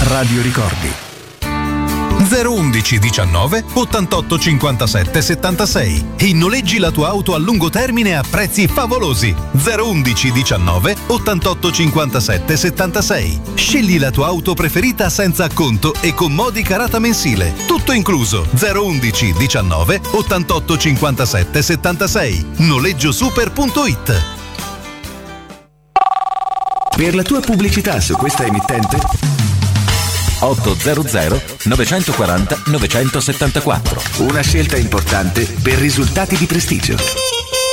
Radio Ricordi. 011 19 88 57 76 e noleggi la tua auto a lungo termine a prezzi favolosi. 011 19 88 57 76. Scegli la tua auto preferita senza acconto e con modica rata mensile. Tutto incluso. 011 19 88 57 76. Noleggiosuper.it. Per la tua pubblicità su questa emittente 800 940 974. Una scelta importante per risultati di prestigio.